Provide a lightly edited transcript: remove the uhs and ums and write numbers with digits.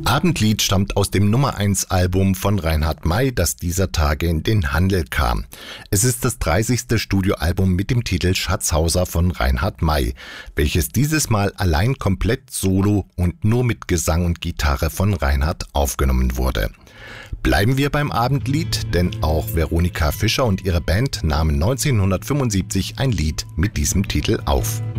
Abendlied stammt aus dem Nummer-1-Album von Reinhard May, das dieser Tage in den Handel kam. Es ist das 30. Studioalbum mit dem Titel Schatzhauser von Reinhard May, welches dieses Mal allein komplett solo und nur mit Gesang und Gitarre von Reinhard aufgenommen wurde. Bleiben wir beim Abendlied, denn auch Veronika Fischer und ihre Band nahmen 1975 ein Lied mit diesem Titel auf.